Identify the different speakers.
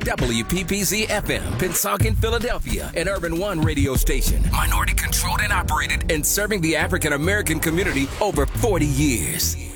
Speaker 1: WPPZ FM, Pensacola, Philadelphia, an Urban One radio station. Minority controlled and operated and serving the African American community over 40 years.